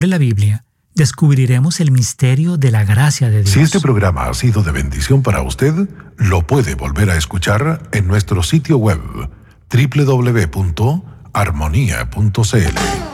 de la Biblia, descubriremos el misterio de la gracia de Dios. Si este programa ha sido de bendición para usted, lo puede volver a escuchar en nuestro sitio web www.armonia.cl.